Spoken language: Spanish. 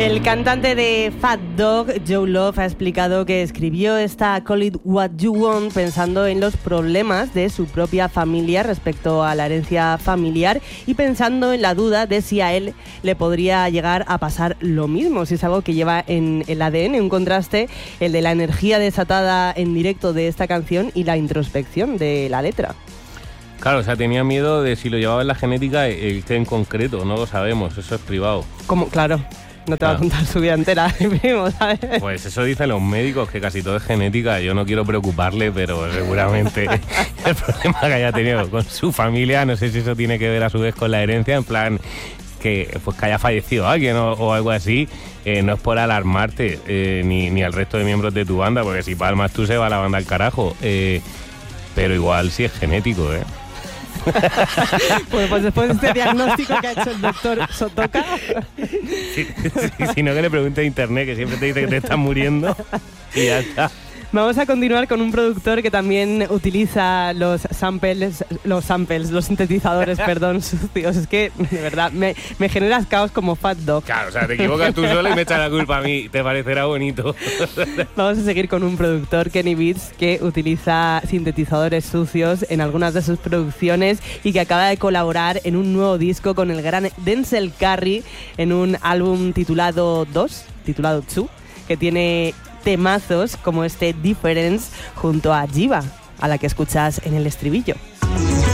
El cantante de Fat Dog, Joe Love, ha explicado que escribió esta Call It What You Want pensando en los problemas de su propia familia respecto a la herencia familiar y pensando en la duda de si a él le podría llegar a pasar lo mismo, si es algo que lleva en el ADN, un contraste, el de la energía desatada en directo de esta canción y la introspección de la letra. Claro, o sea, tenía miedo de si lo llevaba en la genética, el que en concreto, no lo sabemos, eso es privado. ¿Cómo? Claro. No te va a contar su vida entera, primo, ¿sabes? Pues eso dicen los médicos, que casi todo es genética. Yo no quiero preocuparle, pero seguramente el problema que haya tenido con su familia, no sé si eso tiene que ver a su vez con la herencia, en plan que haya fallecido alguien o algo así, no es por alarmarte ni al resto de miembros de tu banda, porque si palmas tú se va la banda al carajo. Pero igual sí es genético, ¿eh? Pues después de este diagnóstico que ha hecho el doctor Sotoka, si no, que le pregunte a internet, que siempre te dice que te estás muriendo y ya está. Vamos a continuar con un productor que también utiliza los sintetizadores, sucios. Es que, de verdad, me generas caos como Fat Dog. Claro, o sea, te equivocas tú solo y me echas la culpa a mí. Te parecerá bonito. Vamos a seguir con un productor, Kenny Beats, que utiliza sintetizadores sucios en algunas de sus producciones y que acaba de colaborar en un nuevo disco con el gran Denzel Curry en un álbum titulado 2, que tiene temazos como este Difference junto a Jiva, a la que escuchas en el estribillo.